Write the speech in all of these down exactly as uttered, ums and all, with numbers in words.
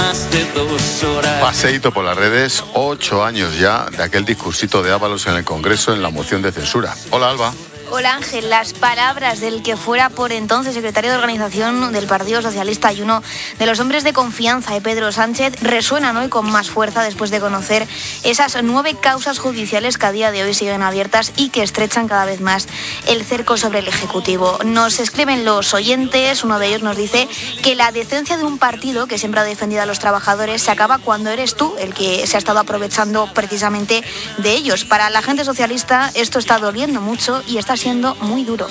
Paseíto por las redes, ocho años ya de aquel discursito de Ábalos en el Congreso en la moción de censura. Hola, Alba. Hola Ángel, las palabras del que fuera por entonces secretario de organización del Partido Socialista y uno de los hombres de confianza de Pedro Sánchez resuenan hoy con más fuerza después de conocer esas nueve causas judiciales que a día de hoy siguen abiertas y que estrechan cada vez más el cerco sobre el Ejecutivo. Nos escriben los oyentes, uno de ellos nos dice que la decencia de un partido que siempre ha defendido a los trabajadores se acaba cuando eres tú el que se ha estado aprovechando precisamente de ellos. Para la gente socialista esto está doliendo mucho y está siendo muy duro.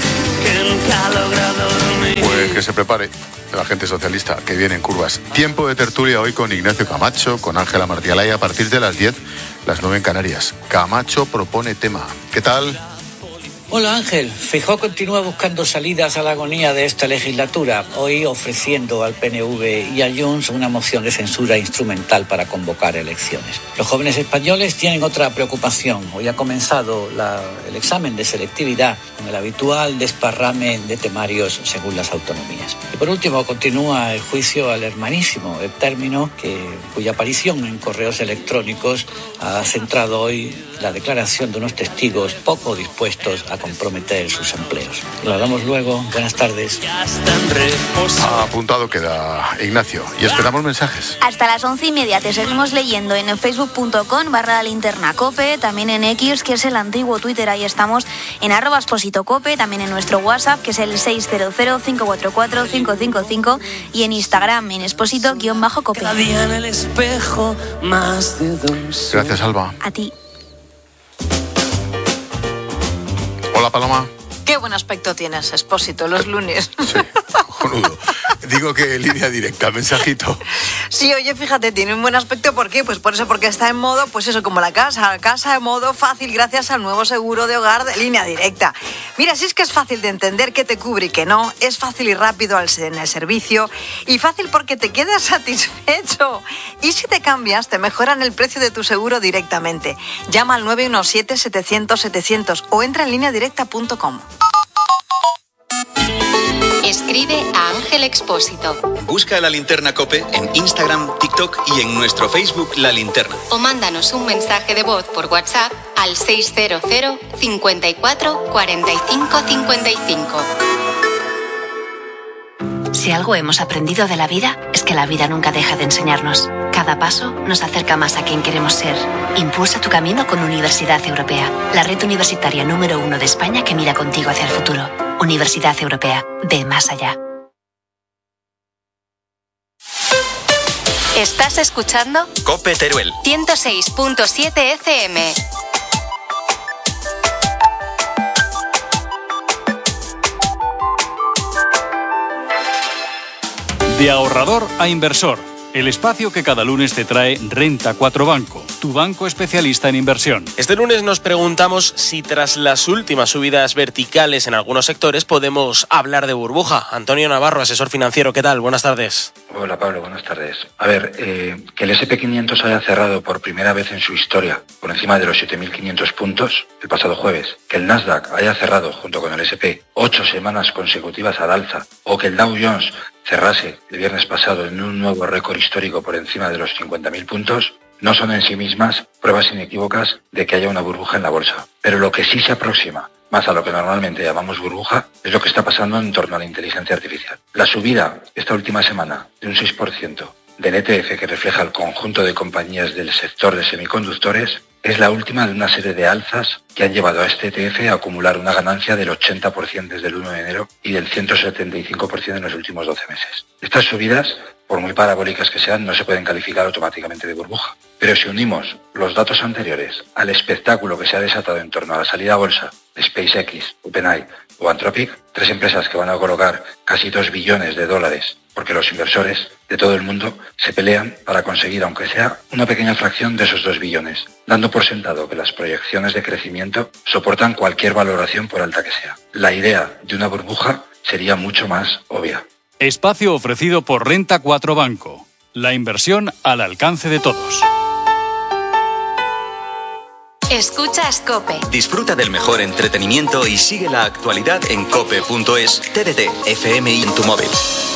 Pues que se prepare la gente socialista, que viene en curvas. Tiempo de tertulia hoy con Ignacio Camacho, con Ángela Martialay a partir de las diez, las nueve en Canarias. Camacho propone tema. ¿Qué tal? Hola Ángel, Feijóo continúa buscando salidas a la agonía de esta legislatura, hoy ofreciendo al P N V y a Junts una moción de censura instrumental para convocar elecciones. Los jóvenes españoles tienen otra preocupación. Hoy ha comenzado la, el examen de selectividad con el habitual desparrame de temarios según las autonomías. Y por último continúa el juicio al hermanísimo término que, cuya aparición en correos electrónicos ha centrado hoy la declaración de unos testigos poco dispuestos a comprometer sus empleos. Lo hablamos luego. Buenas tardes. Ha apuntado queda Ignacio y esperamos mensajes. Hasta las once y media te seguimos leyendo en facebook punto com barra la linterna cope, también en X, que es el antiguo Twitter, ahí estamos, en arroba Expósito Cope, también en nuestro WhatsApp, que es el seis cero cero, cinco cuatro cuatro, cinco cinco cinco, y en Instagram, en Expósito-Cope. Gracias, Alba. A ti. Hola, Paloma. Qué buen aspecto tienes, Expósito, los lunes. Sí, cojonudo. Digo que línea directa, mensajito. Sí, oye, fíjate, tiene un buen aspecto. ¿Por qué? Pues por eso, porque está en modo, pues eso, como la casa, casa en modo fácil gracias al nuevo seguro de hogar de línea directa. Mira, si es que es fácil de entender qué te cubre y qué no, es fácil y rápido en el servicio y fácil porque te quedas satisfecho. Y si te cambias, te mejoran el precio de tu seguro directamente. Llama al nueve uno siete, setecientos, setecientos o entra en línea directa punto com. Escribe a Ángel Expósito. Busca La Linterna COPE en Instagram, TikTok y en nuestro Facebook La Linterna. O mándanos un mensaje de voz por WhatsApp al seis cero cero, cincuenta y cuatro, cuarenta y cinco, cincuenta y cinco. Si algo hemos aprendido de la vida, es que la vida nunca deja de enseñarnos. Cada paso nos acerca más a quien queremos ser. Impulsa tu camino con Universidad Europea, la red universitaria número uno de España que mira contigo hacia el futuro. Universidad Europea, ve más allá. ¿Estás escuchando? COPE Teruel. ciento seis punto siete F M. De ahorrador a inversor, el espacio que cada lunes te trae Renta cuatro Banco, tu banco especialista en inversión. Este lunes nos preguntamos si tras las últimas subidas verticales en algunos sectores podemos hablar de burbuja. Antonio Navarro, asesor financiero, ¿qué tal? Buenas tardes. Hola Pablo, buenas tardes. A ver, eh, que el ese and pe quinientos haya cerrado por primera vez en su historia por encima de los siete mil quinientos puntos el pasado jueves, que el Nasdaq haya cerrado junto con el ese and pe ocho semanas consecutivas al alza, o que el Dow Jones cerrase el viernes pasado en un nuevo récord histórico por encima de los cincuenta mil puntos, no son en sí mismas pruebas inequívocas de que haya una burbuja en la bolsa. Pero lo que sí se aproxima más a lo que normalmente llamamos burbuja es lo que está pasando en torno a la inteligencia artificial. La subida esta última semana de un seis por ciento del E T F, que refleja el conjunto de compañías del sector de semiconductores, es la última de una serie de alzas que han llevado a este E T F a acumular una ganancia del ochenta por ciento desde el uno de enero y del ciento setenta y cinco por ciento en los últimos doce meses. Estas subidas, por muy parabólicas que sean, no se pueden calificar automáticamente de burbuja. Pero si unimos los datos anteriores al espectáculo que se ha desatado en torno a la salida a bolsa de SpaceX, OpenAI o Anthropic, tres empresas que van a colocar casi dos billones de dólares porque los inversores de todo el mundo se pelean para conseguir, aunque sea una pequeña fracción de esos dos billones, dando por sentado que las proyecciones de crecimiento soportan cualquier valoración por alta que sea. La idea de una burbuja sería mucho más obvia. Espacio ofrecido por Renta cuatro Banco. La inversión al alcance de todos. Escuchas COPE. Disfruta del mejor entretenimiento y sigue la actualidad en cope punto es, T D T, F M y en tu móvil.